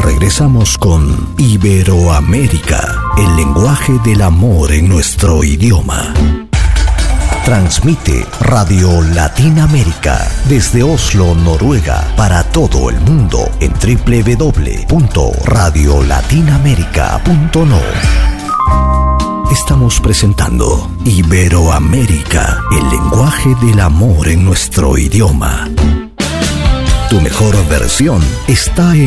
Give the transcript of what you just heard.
regresamos con Iberoamérica, el lenguaje del amor en nuestro idioma. Transmite Radio Latinoamérica desde Oslo, Noruega, para todo el mundo en www.radiolatinaamerica.no. Estamos presentando Iberoamérica, el lenguaje del amor en nuestro idioma. Tu mejor versión está en